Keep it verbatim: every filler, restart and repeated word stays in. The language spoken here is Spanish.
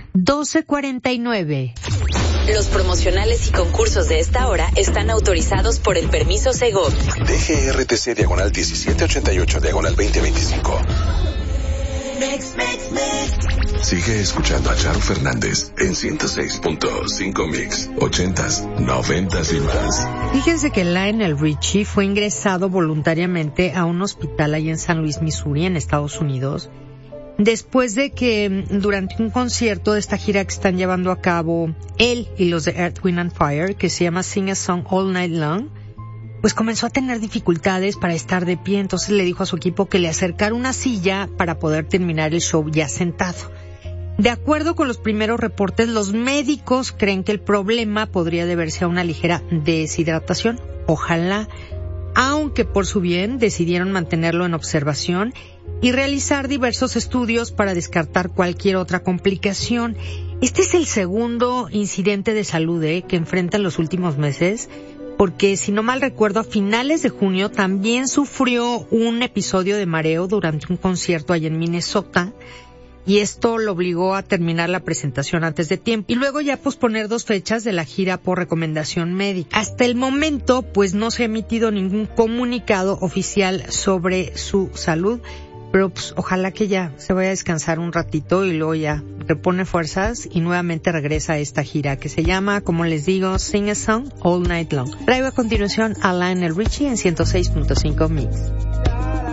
doce cuarenta y nueve. Los promocionales y concursos de esta hora están autorizados por el permiso Segov. D G R T C diagonal diecisiete ochenta y ocho diagonal veinte veinticinco. Mix, mix, mix. Sigue escuchando a Charo Fernández en ciento seis punto cinco Mix, ochentas, noventas y más. Fíjense que Lionel Richie fue ingresado voluntariamente a un hospital ahí en San Luis, Missouri, en Estados Unidos, después de que durante un concierto de esta gira que están llevando a cabo él y los de Earth, Wind and Fire, que se llama Sing a Song All Night Long, pues comenzó a tener dificultades para estar de pie. Entonces le dijo a su equipo que le acercara una silla para poder terminar el show ya sentado. De acuerdo con los primeros reportes, los médicos creen que el problema podría deberse a una ligera deshidratación. Ojalá, aunque por su bien decidieron mantenerlo en observación y realizar diversos estudios para descartar cualquier otra complicación. Este es el segundo incidente de salud eh, que enfrenta en los últimos meses, porque si no mal recuerdo, a finales de junio también sufrió un episodio de mareo durante un concierto allá en Minnesota, y esto lo obligó a terminar la presentación antes de tiempo y luego ya posponer dos fechas de la gira por recomendación médica. Hasta el momento, pues no se ha emitido ningún comunicado oficial sobre su salud, pero pues ojalá que ya se vaya a descansar un ratito y luego ya repone fuerzas y nuevamente regresa a esta gira que se llama, como les digo, Sing a Song All Night Long. Traigo a continuación a Lionel Richie en ciento seis punto cinco Mix.